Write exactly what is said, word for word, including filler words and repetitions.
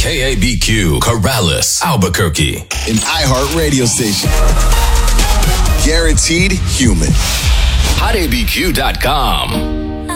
K A B Q, Corrales, Albuquerque. An iHeart radio station. Guaranteed human. hot a b q dot com.